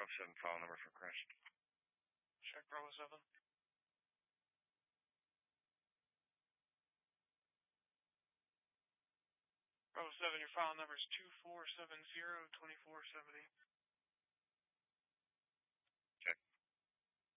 Bravo 7, file number for crash. Check Bravo 7. Bravo 7, your file number is 2470-2470.